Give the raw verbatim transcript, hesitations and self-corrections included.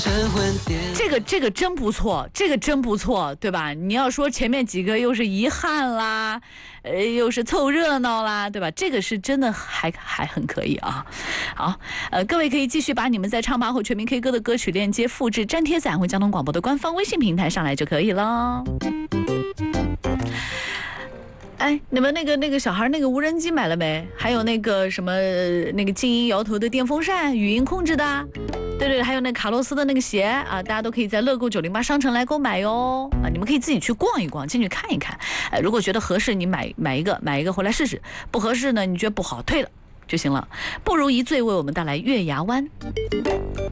这个这个真不错，这个真不错，对吧？你要说前面几个又是遗憾啦，呃，又是凑热闹啦，对吧？这个是真的还还很可以啊。好，呃，各位可以继续把你们在唱吧或全民 K 歌的歌曲链接复制粘贴在安徽交通广播的官方微信平台上来就可以了。哎，你们那个那个小孩那个无人机买了没？还有那个什么那个静音摇头的电风扇，语音控制的，对对，还有那卡洛斯的那个鞋啊，大家都可以在乐购九零八商城来购买哟。啊，你们可以自己去逛一逛，进去看一看。呃，如果觉得合适，你买买一个，买一个回来试试；不合适呢，你觉得不好，退了就行了。不如一醉为我们带来月牙湾。